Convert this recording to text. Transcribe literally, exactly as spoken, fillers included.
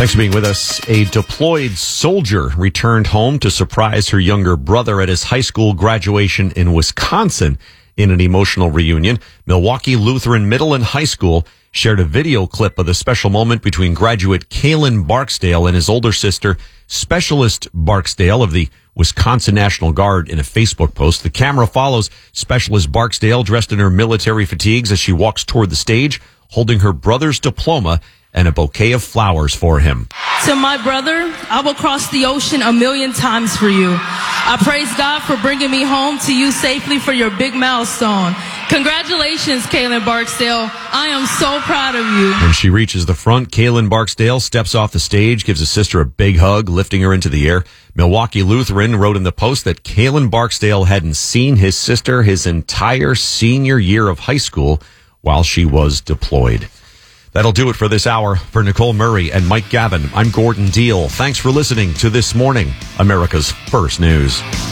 Thanks for being with us. A deployed soldier returned home to surprise her younger brother at his high school graduation in Wisconsin in an emotional reunion. Milwaukee Lutheran Middle and High School shared a video clip of the special moment between graduate Kalen Barksdale and his older sister, Specialist Barksdale of the Wisconsin National Guard, in a Facebook post. The camera follows Specialist Barksdale dressed in her military fatigues as she walks toward the stage, holding her brother's diploma and a bouquet of flowers for him. To my brother, I will cross the ocean a million times for you. I praise God for bringing me home to you safely for your big milestone. Congratulations, Kalen Barksdale. I am so proud of you. When she reaches the front, Kalen Barksdale steps off the stage, gives his sister a big hug, lifting her into the air. Milwaukee Lutheran wrote in the post that Kalen Barksdale hadn't seen his sister his entire senior year of high school while she was deployed. That'll do it for this hour. For Nicole Murray and Mike Gavin, I'm Gordon Deal. Thanks for listening to This Morning, America's First News.